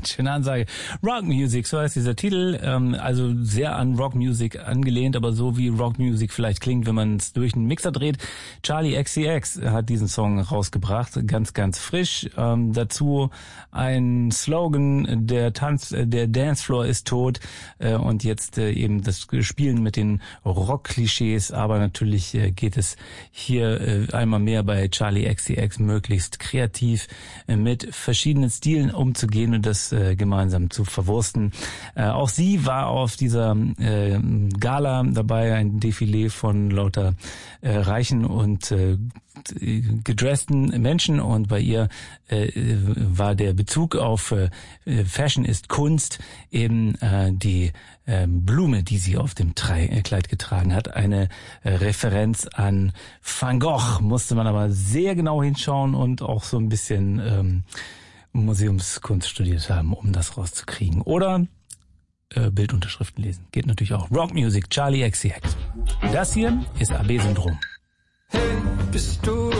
Schöne Ansage. Rock Music, so heißt dieser Titel. Also sehr an Rock Music angelehnt, aber so wie Rock Music vielleicht klingt, wenn man es durch einen Mixer dreht. Charlie XCX hat diesen Song rausgebracht, ganz, ganz frisch. Dazu ein Slogan, der Dancefloor ist tot. Und jetzt eben das Spielen mit den Rock-Klischees. Aber natürlich geht es hier einmal mehr bei Charlie XCX möglichst kreativ mit verschiedenen Stilen umzugehen und das gemeinsam zu verwursten. Auch sie war auf dieser Gala dabei, ein Defilé von lauter reichen und gedressten Menschen, und bei ihr war der Bezug auf Fashion ist Kunst eben die Blume, die sie auf dem Kleid getragen hat. Eine Referenz an Van Gogh, musste man aber sehr genau hinschauen und auch so ein bisschen Museumskunst studiert haben, um das rauszukriegen. Oder Bildunterschriften lesen. Geht natürlich auch. Rock Music, Charlie XCX. Das hier ist AB-Syndrom. Hey, bist du